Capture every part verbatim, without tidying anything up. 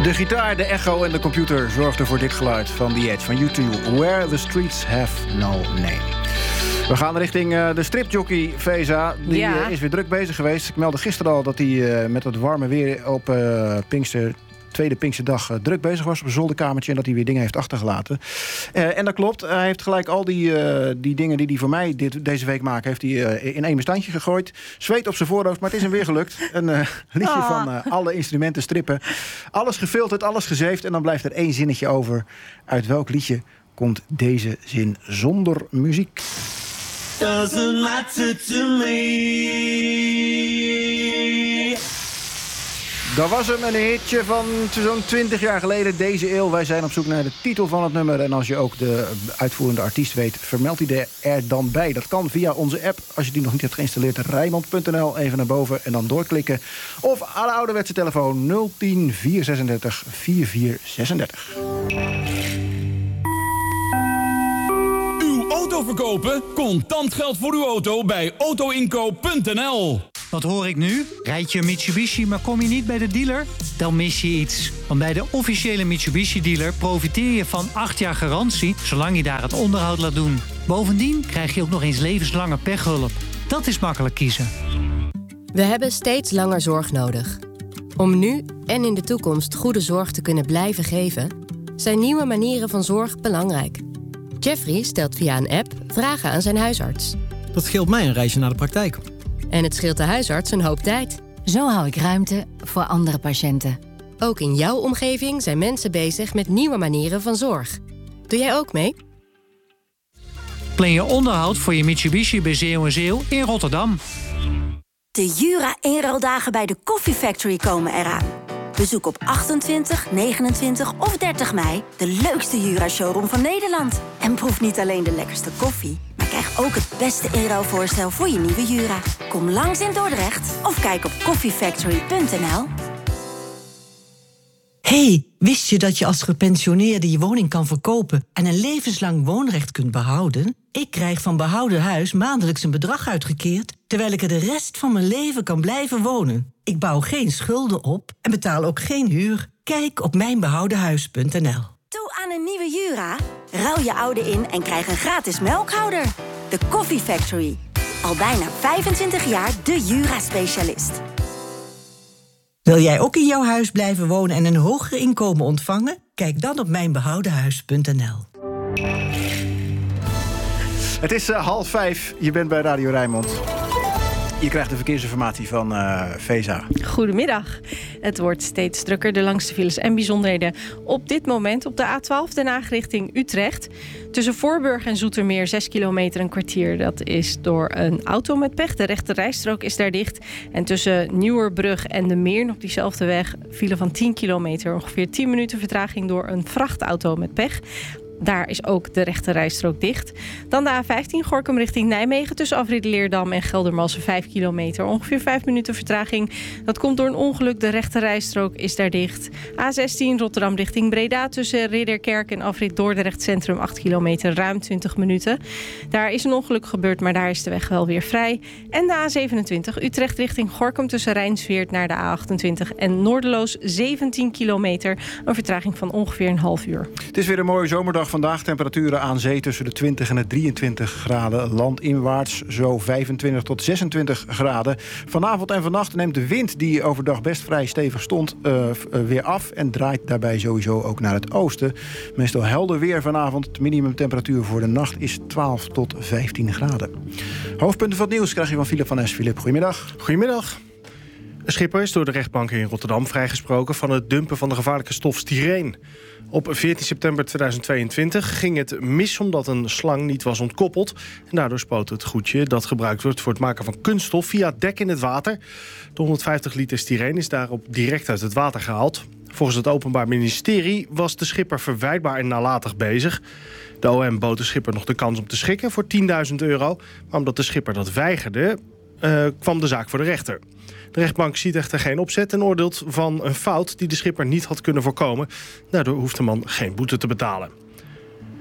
De gitaar, de echo en de computer zorgden voor dit geluid van The Edge, van U twee. Where the Streets Have No Name. We gaan richting uh, de stripjockey Feza. Die ja. uh, is weer druk bezig geweest. Ik meldde gisteren al dat hij uh, met het warme weer op uh, Pinkster... tweede Pinksterdag uh, druk bezig was op een zolderkamertje... en dat hij weer dingen heeft achtergelaten. Uh, en dat klopt. Hij heeft gelijk al die, uh, die dingen die hij voor mij dit, deze week maakt... heeft hij uh, in één bestandje gegooid. Zweet op zijn voorhoofd, maar het is hem weer gelukt. Een uh, liedje oh. van uh, alle instrumenten strippen. Alles gefilterd, alles gezeefd... en dan blijft er één zinnetje over. Uit welk liedje komt deze zin zonder muziek? Doesn't matter to me. Dat was hem, een hitje van zo'n twintig jaar geleden, deze eeuw. Wij zijn op zoek naar de titel van het nummer. En als je ook de uitvoerende artiest weet, vermeld die er dan bij. Dat kan via onze app. Als je die nog niet hebt geïnstalleerd, Rijnmond punt n l. Even naar boven en dan doorklikken. Of aan de ouderwetse telefoon nul tien vierhonderdzesendertig vierhonderdvierendertig. Uw auto verkopen? Contant geld voor uw auto bij auto inkoop punt n l. Wat hoor ik nu? Rijd je een Mitsubishi, maar kom je niet bij de dealer? Dan mis je iets. Want bij de officiële Mitsubishi-dealer profiteer je van acht jaar garantie... zolang je daar het onderhoud laat doen. Bovendien krijg je ook nog eens levenslange pechhulp. Dat is makkelijk kiezen. We hebben steeds langer zorg nodig. Om nu en in de toekomst goede zorg te kunnen blijven geven... zijn nieuwe manieren van zorg belangrijk. Jeffrey stelt via een app vragen aan zijn huisarts. Dat scheelt mij een reisje naar de praktijk. En het scheelt de huisarts een hoop tijd. Zo hou ik ruimte voor andere patiënten. Ook in jouw omgeving zijn mensen bezig met nieuwe manieren van zorg. Doe jij ook mee? Plan je onderhoud voor je Mitsubishi bij Zeeuw en Zeeuw in Rotterdam. De Jura-inruildagen bij de Coffee Factory komen eraan. Bezoek op achtentwintig, negenentwintig of dertig mei de leukste Jura-showroom van Nederland. En proef niet alleen de lekkerste koffie, maar krijg ook het beste inruilvoorstel voor je nieuwe Jura. Kom langs in Dordrecht of kijk op coffee factory punt n l. Hey, wist je dat je als gepensioneerde je woning kan verkopen en een levenslang woonrecht kunt behouden? Ik krijg van Behouden Huis maandelijks een bedrag uitgekeerd, terwijl ik er de rest van mijn leven kan blijven wonen. Ik bouw geen schulden op en betaal ook geen huur. Kijk op mijn behouden huis punt n l. Toe aan een nieuwe Jura? Ruil je oude in en krijg een gratis melkhouder. De Coffee Factory. Al bijna vijfentwintig jaar de Jura-specialist. Wil jij ook in jouw huis blijven wonen en een hoger inkomen ontvangen? Kijk dan op mijn behouden huis punt n l. Het is uh, half vijf. Je bent bij Radio Rijnmond. Je krijgt de verkeersinformatie van uh, Feza. Goedemiddag. Het wordt steeds drukker, de langste files en bijzonderheden. Op dit moment op de A twaalf Den Haag richting Utrecht. Tussen Voorburg en Zoetermeer zes kilometer een kwartier. Dat is door een auto met pech. De rechte rijstrook is daar dicht. En tussen Nieuwerbrug en de Meer op diezelfde weg file van tien kilometer. Ongeveer tien minuten vertraging door een vrachtauto met pech. Daar is ook de rechte rijstrook dicht. Dan de A vijftien Gorinchem richting Nijmegen. Tussen Afrit Leerdam en Geldermalsen vijf kilometer. Ongeveer vijf minuten vertraging. Dat komt door een ongeluk. De rechte rijstrook is daar dicht. A zestien Rotterdam richting Breda. Tussen Ridderkerk en Afrit Dordrecht Centrum acht kilometer. Ruim twintig minuten. Daar is een ongeluk gebeurd, maar daar is de weg wel weer vrij. En de A zevenentwintig Utrecht richting Gorinchem. Tussen Rijnsweert naar de A achtentwintig en Noorderloos zeventien kilometer. Een vertraging van ongeveer een half uur. Het is weer een mooie zomerdag. Vandaag temperaturen aan zee tussen de twintig en de drieëntwintig graden. Landinwaarts zo vijfentwintig tot zesentwintig graden. Vanavond en vannacht neemt de wind, die overdag best vrij stevig stond, uh, weer af. En draait daarbij sowieso ook naar het oosten. Meestal helder weer vanavond. De minimumtemperatuur voor de nacht is twaalf tot vijftien graden. Hoofdpunten van het nieuws krijg je van Philip van Es. Philip, goedemiddag. Goedemiddag. Een schipper is door de rechtbank in Rotterdam vrijgesproken van het dumpen van de gevaarlijke stof styreen. Op veertien september tweeduizend tweeëntwintig ging het mis omdat een slang niet was ontkoppeld. En daardoor spoot het goedje dat gebruikt wordt voor het maken van kunststof via het dek in het water. De honderdvijftig liter styreen is daarop direct uit het water gehaald. Volgens het Openbaar Ministerie was de schipper verwijtbaar en nalatig bezig. De O M bood de schipper nog de kans om te schikken voor tienduizend euro. Maar omdat de schipper dat weigerde, uh, kwam de zaak voor de rechter. De rechtbank ziet echter geen opzet en oordeelt van een fout die de schipper niet had kunnen voorkomen. Daardoor hoeft de man geen boete te betalen.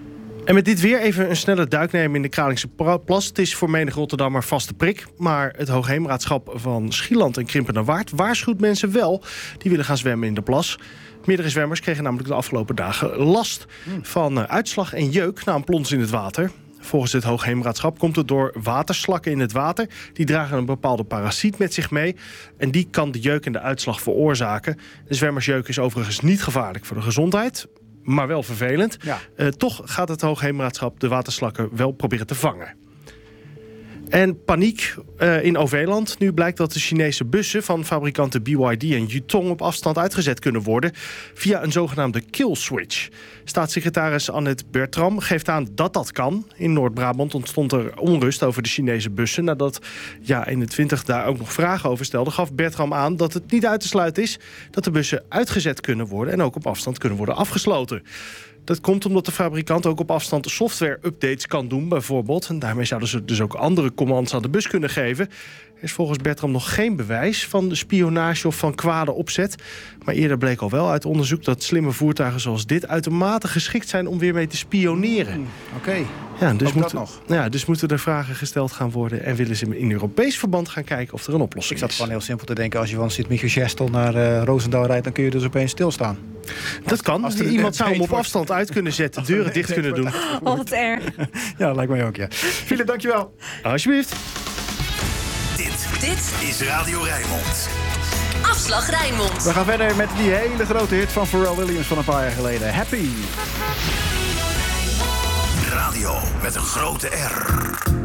En met dit weer even een snelle duik nemen in de Kralingse Plas. Het is voor menig Rotterdammer vaste prik. Maar het Hoogheemraadschap van Schieland en Krimpenerwaard waarschuwt mensen wel die willen gaan zwemmen in de plas. Meerdere zwemmers kregen namelijk de afgelopen dagen last van uitslag en jeuk na een plons in het water. Volgens het Hoogheemraadschap komt het door waterslakken in het water. Die dragen een bepaalde parasiet met zich mee. En die kan de jeuk en de uitslag veroorzaken. De zwemmersjeuk is overigens niet gevaarlijk voor de gezondheid, maar wel vervelend. Ja. Uh, toch gaat het Hoogheemraadschap de waterslakken wel proberen te vangen. En paniek uh, in Oveland. Nu blijkt dat de Chinese bussen van fabrikanten B Y D en Yutong op afstand uitgezet kunnen worden via een zogenaamde kill switch. Staatssecretaris Annette Bertram geeft aan dat dat kan. In Noord-Brabant ontstond er onrust over de Chinese bussen. Nadat Ja eenentwintig daar ook nog vragen over stelde, gaf Bertram aan dat het niet uit te sluiten is dat de bussen uitgezet kunnen worden en ook op afstand kunnen worden afgesloten. Dat komt omdat de fabrikant ook op afstand software-updates kan doen, bijvoorbeeld. En daarmee zouden ze dus ook andere commands aan de bus kunnen geven. Er is volgens Bertram nog geen bewijs van de spionage of van kwade opzet. Maar eerder bleek al wel uit onderzoek dat slimme voertuigen zoals dit uitermate geschikt zijn om weer mee te spioneren. Mm, Oké, okay. ja, dus ook moet, dat nog. Ja, dus moeten er vragen gesteld gaan worden en willen ze in Europees verband gaan kijken of er een oplossing is. Ik zat is. gewoon heel simpel te denken, als je van Sint-Michielsgestel naar uh, Roosendaal rijdt, dan kun je dus opeens stilstaan. Dat als, kan. Als er iemand zou hem op afstand uit kunnen zetten, deuren dicht kunnen doen. Oh, wat erg. Ja, lijkt mij ook, ja. Philip, dankjewel. Alsjeblieft. Dit, dit is Radio Rijnmond. Afslag Rijnmond. We gaan verder met die hele grote hit van Pharrell Williams van een paar jaar geleden. Happy. Radio met een grote R.